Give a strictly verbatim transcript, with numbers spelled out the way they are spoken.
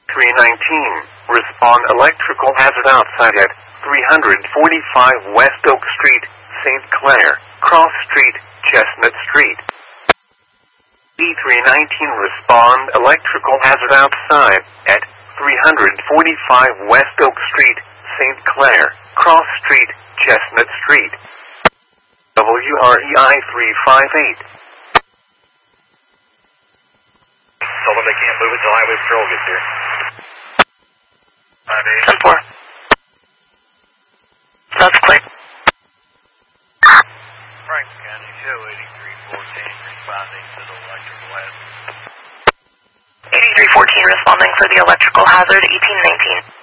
three nineteen, respond electrical hazard outside at three forty-five West Oak Street, Saint Clair, Cross Street, Chestnut Street. E three nineteen, respond electrical hazard outside at three forty-five West Oak Street, Saint Clair, Cross Street, Chestnut Street. W R E I three five eight. Tell them they can't move until Highway Patrol gets here. five eight. ten four. That's clear. Franklin County, show eighty-three fourteen, responding to the electrical hazard. eighty-three fourteen responding for the electrical hazard, eighteen nineteen.